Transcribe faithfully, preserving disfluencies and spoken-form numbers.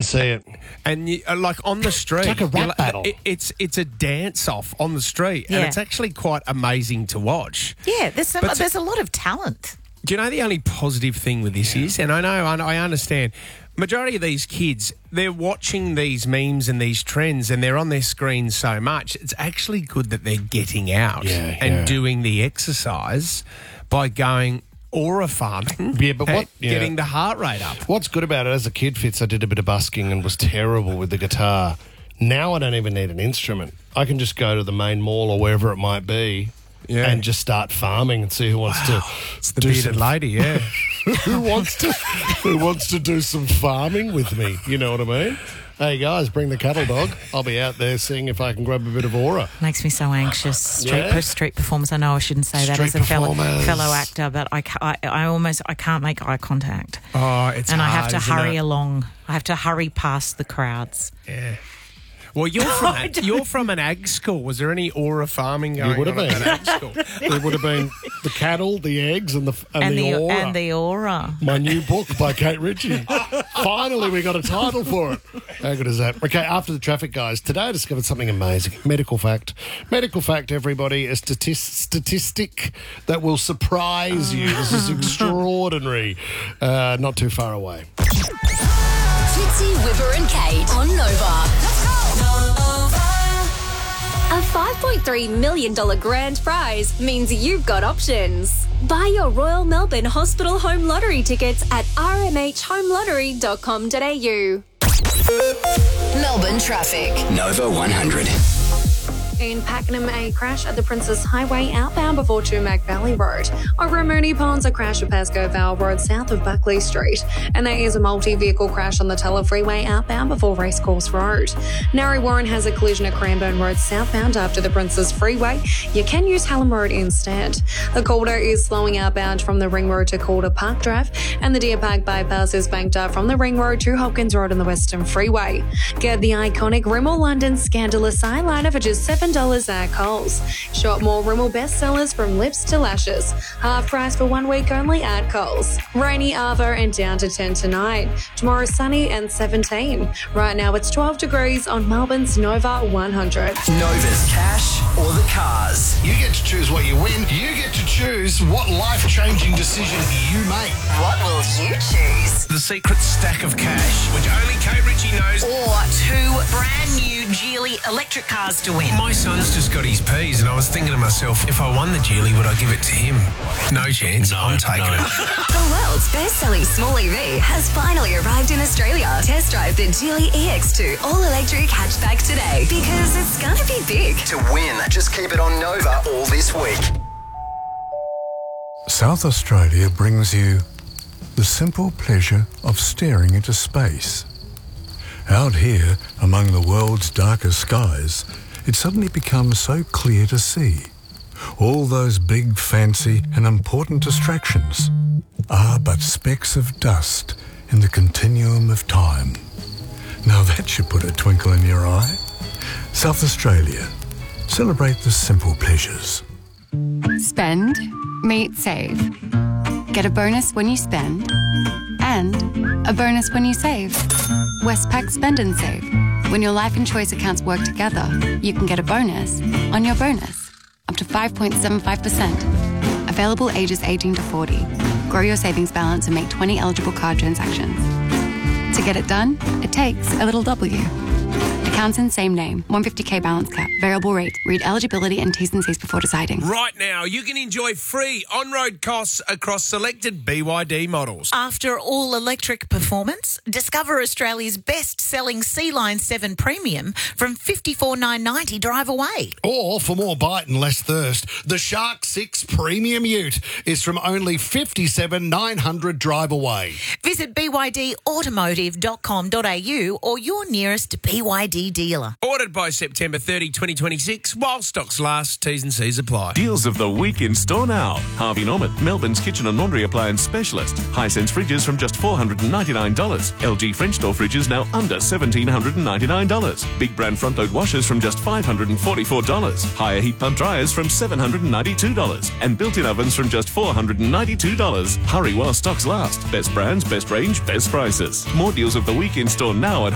see it. And you, uh, like on the street, It's like a rap you're like- battle. it- it's it's a dance off on the street, and Yeah. it's actually quite amazing to watch. Yeah, there's some, But to- there's a lot of talent. Do you know the only positive thing with this is, and I know, I I understand, majority of these kids, they're watching these memes and these trends and they're on their screens so much, it's actually good that they're getting out Yeah, and yeah. doing the exercise by going aura farming Yeah, but what- and yeah. getting the heart rate up. What's good about it, as a kid, Fitz, I did a bit of busking and was terrible with the guitar. Now I don't even need an instrument. I can just go to the main mall or wherever it might be Yeah. and just start farming and see who wants to It's the do bearded some lady, yeah. who wants to who wants to do some farming with me. You know what I mean? Hey guys, bring the cattle dog. I'll be out there seeing if I can grab a bit of aura. Makes me so anxious. Street Yeah. street performance. I know I shouldn't say that Street as a fellow performers. fellow actor, but I, ca- I I almost I can't make eye contact, Oh, it's and I have hard, to isn't hurry it? along. I have to hurry past the crowds. Yeah. Well, you're from a, you're from an ag school. Was there any aura farming going would have on at been. that ag school? There would have been the cattle, the eggs, and the and, And the, the aura. and the aura. My new book by Kate Ritchie. Finally, we got a title for it. How good is that? Okay, after the traffic, guys, today I discovered something amazing. Medical fact. Medical fact, everybody, a statis- statistic that will surprise you. This is extraordinary. Uh, not too far away. Fitzy, Whipper and Kate on Nova. A five point three million dollars grand prize means you've got options. Buy your Royal Melbourne Hospital Home Lottery tickets at r m h home lottery dot com dot a u. Melbourne traffic. Nova one hundred. In Pakenham, a crash at the Princess Highway outbound before Tumac Valley Road. Over at Moonee Ponds, a crash at Pascoe Vale Road south of Buckley Street. And there is a multi-vehicle crash on the Teller Freeway outbound before Racecourse Road. Narre Warren has a collision at Cranbourne Road southbound after the Princess Freeway. You can use Hallam Road instead. The Calder is slowing outbound from the Ring Road to Calder Park Drive, and the Deer Park bypass is banked up from the Ring Road to Hopkins Road on the Western Freeway. Get the iconic Rimmel London Scandalous eyeliner for just seven dollars at Coles. Shop more Rimmel bestsellers from lips to lashes. Half price for one week only at Coles. Rainy Arthur and down to ten tonight. Tomorrow sunny and seventeen. Right now it's twelve degrees on Melbourne's Nova one hundred. Nova's cash or the cars. You get to choose what you win. You get to choose what life-changing decision you make. What will you choose? The secret stack of cash, which only Kate Ritchie knows. Or two brand new Geely electric cars to win. My son's just got his P's, and I was thinking to myself, if I won the Geely, would I give it to him? No chance. I'm taking it. The world's best-selling small E V has finally arrived in Australia. Test drive the Geely E X two all-electric hatchback today because it's gonna be big. To win, just keep it on Nova all this week. South Australia brings you the simple pleasure of staring into space. Out here, among the world's darkest skies, it suddenly becomes so clear to see. All those big, fancy and important distractions are but specks of dust in the continuum of time. Now that should put a twinkle in your eye. South Australia. Celebrate the simple pleasures. Spend, meet, save. Get a bonus when you spend and a bonus when you save. Westpac Spend and Save. When your life and choice accounts work together, you can get a bonus on your bonus, up to five point seven five percent. Available ages eighteen to forty. Grow your savings balance and make twenty eligible card transactions. To get it done, it takes a little W. Accounts in same name. one hundred fifty k balance cap. Variable rate. Read eligibility and T's and C's before deciding. Right now, you can enjoy free on-road costs across selected B Y D models. After all electric performance, discover Australia's best-selling C-Line seven Premium from fifty-four thousand nine hundred ninety dollars drive away. Or for more bite and less thirst, the Shark six Premium Ute is from only fifty-seven thousand nine hundred drive away. Visit b y d automotive dot com dot a u or your nearest B Y D dealer. Ordered by September thirtieth, twenty twenty-six, while stocks last. T's and C's apply. Deals of the week in store now. Harvey Norman, Melbourne's kitchen and laundry appliance specialist. Hisense fridges from just four hundred ninety-nine dollars. L G French door fridges now under one thousand seven hundred ninety-nine dollars. Big brand front load washers from just five hundred forty-four dollars. Higher heat pump dryers from seven hundred ninety-two dollars. And built-in ovens from just four hundred ninety-two dollars. Hurry while stocks last. Best brands, best range, best prices. More deals of the week in store now at